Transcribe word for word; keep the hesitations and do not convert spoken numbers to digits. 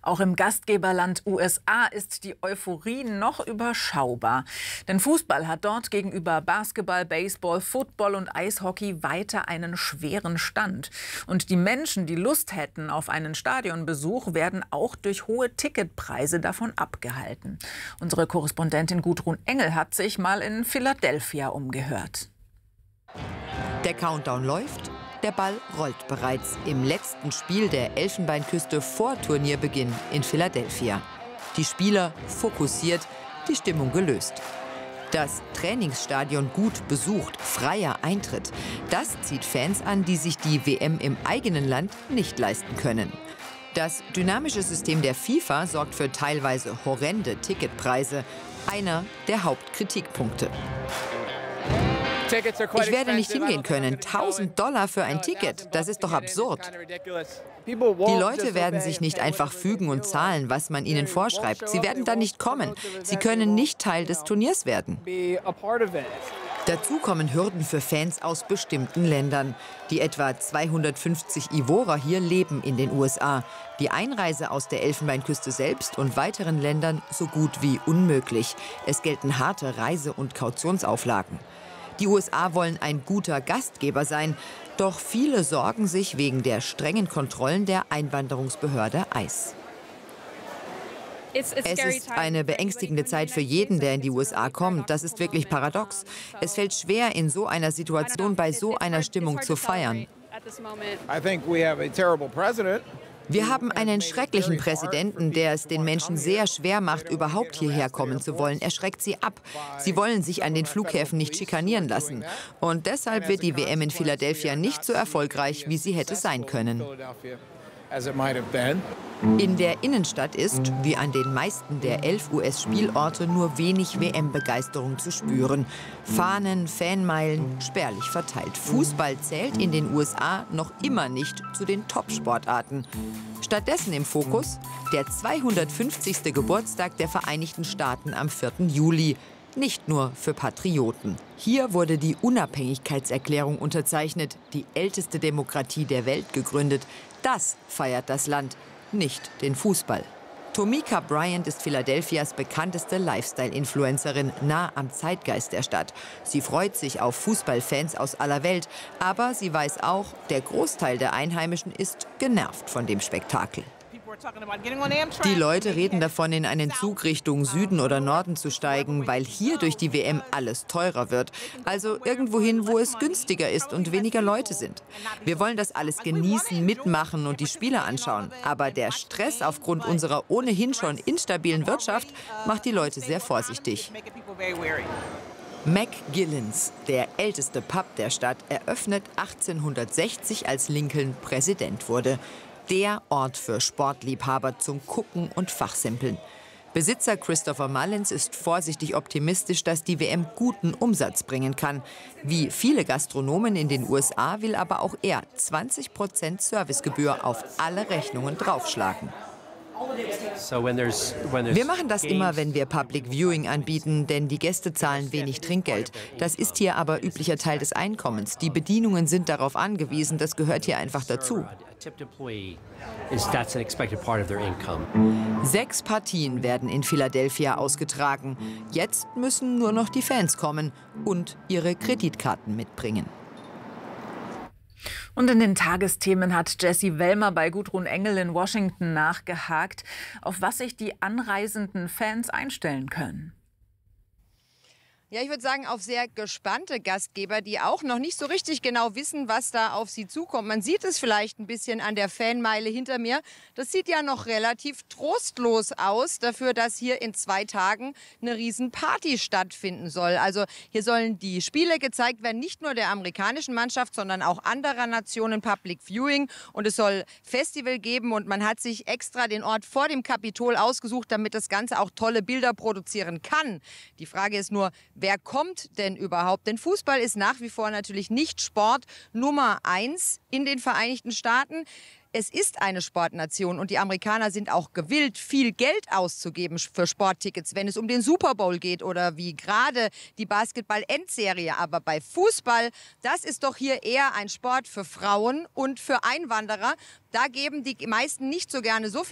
Auch im Gastgeberland U S A ist die Euphorie noch überschaubar. Denn Fußball hat dort gegenüber Basketball, Baseball, Football und Eishockey weiter einen schweren Stand. Und die Menschen, die Lust hätten auf einen Stadionbesuch, werden auch durch hohe Ticketpreise davon abgehalten. Unsere Korrespondentin Gudrun Engel hat sich mal in Philadelphia umgehört. Der Countdown läuft. Der Ball rollt bereits im letzten Spiel der Elfenbeinküste vor Turnierbeginn in Philadelphia. Die Spieler fokussiert, die Stimmung gelöst. Das Trainingsstadion gut besucht, freier Eintritt. Das zieht Fans an, die sich die W M im eigenen Land nicht leisten können. Das dynamische System der FIFA sorgt für teilweise horrende Ticketpreise. Einer der Hauptkritikpunkte. Ich werde nicht hingehen können. tausend Dollar für ein Ticket, das ist doch absurd. Die Leute werden sich nicht einfach fügen und zahlen, was man ihnen vorschreibt. Sie werden dann nicht kommen. Sie können nicht Teil des Turniers werden. Dazu kommen Hürden für Fans aus bestimmten Ländern. Die etwa zweihundertfünfzig Ivorer hier leben in den U S A. Die Einreise aus der Elfenbeinküste selbst und weiteren Ländern so gut wie unmöglich. Es gelten harte Reise- und Kautionsauflagen. Die U S A wollen ein guter Gastgeber sein, doch viele sorgen sich wegen der strengen Kontrollen der Einwanderungsbehörde I C E. Es ist eine beängstigende Zeit für jeden, der in die U S A kommt. Das ist wirklich paradox. Es fällt schwer, in so einer Situation bei so einer Stimmung zu feiern. Wir haben einen schrecklichen Präsidenten, der es den Menschen sehr schwer macht, überhaupt hierher kommen zu wollen. Er schreckt sie ab. Sie wollen sich an den Flughäfen nicht schikanieren lassen. Und deshalb wird die W M in Philadelphia nicht so erfolgreich, wie sie hätte sein können. In der Innenstadt ist, wie an den meisten der elf U S-Spielorte, nur wenig W M-Begeisterung zu spüren. Fahnen, Fanmeilen, spärlich verteilt. Fußball zählt in den U S A noch immer nicht zu den Top-Sportarten. Stattdessen im Fokus der zweihundertfünfzigste Geburtstag der Vereinigten Staaten am vierten Juli. Nicht nur für Patrioten. Hier wurde die Unabhängigkeitserklärung unterzeichnet, die älteste Demokratie der Welt gegründet. Das feiert das Land, nicht den Fußball. Tomika Bryant ist Philadelphias bekannteste Lifestyle-Influencerin, nah am Zeitgeist der Stadt. Sie freut sich auf Fußballfans aus aller Welt, aber sie weiß auch, der Großteil der Einheimischen ist genervt von dem Spektakel. Die Leute reden davon, in einen Zug Richtung Süden oder Norden zu steigen, weil hier durch die W M alles teurer wird. Also irgendwohin, wo es günstiger ist und weniger Leute sind. Wir wollen das alles genießen, mitmachen und die Spiele anschauen. Aber der Stress aufgrund unserer ohnehin schon instabilen Wirtschaft macht die Leute sehr vorsichtig. McGillens, der älteste Pub der Stadt, eröffnet achtzehnhundertsechzig, als Lincoln Präsident wurde. Der Ort für Sportliebhaber zum Gucken und Fachsimpeln. Besitzer Christopher Mullins ist vorsichtig optimistisch, dass die W M guten Umsatz bringen kann. Wie viele Gastronomen in den U S A will aber auch er zwanzig Prozent Servicegebühr auf alle Rechnungen draufschlagen. Wir machen das immer, wenn wir Public Viewing anbieten, denn die Gäste zahlen wenig Trinkgeld. Das ist hier aber üblicher Teil des Einkommens. Die Bedienungen sind darauf angewiesen, das gehört hier einfach dazu. Sechs Partien werden in Philadelphia ausgetragen. Jetzt müssen nur noch die Fans kommen und ihre Kreditkarten mitbringen. Und in den Tagesthemen hat Jessie Wellmer bei Gudrun Engel in Washington nachgehakt, auf was sich die anreisenden Fans einstellen können. Ja, ich würde sagen, auf sehr gespannte Gastgeber, die auch noch nicht so richtig genau wissen, was da auf sie zukommt. Man sieht es vielleicht ein bisschen an der Fanmeile hinter mir. Das sieht ja noch relativ trostlos aus, dafür, dass hier in zwei Tagen eine Riesenparty stattfinden soll. Also hier sollen die Spiele gezeigt werden, nicht nur der amerikanischen Mannschaft, sondern auch anderer Nationen, Public Viewing. Und es soll Festival geben und man hat sich extra den Ort vor dem Kapitol ausgesucht, damit das Ganze auch tolle Bilder produzieren kann. Die Frage ist nur, wer kommt denn überhaupt? Denn Fußball ist nach wie vor natürlich nicht Sport Nummer eins in den Vereinigten Staaten. Es ist eine Sportnation und die Amerikaner sind auch gewillt, viel Geld auszugeben für Sporttickets, wenn es um den Super Bowl geht oder wie gerade die Basketball-Endserie. Aber bei Fußball, das ist doch hier eher ein Sport für Frauen und für Einwanderer. Da geben die meisten nicht so gerne so viel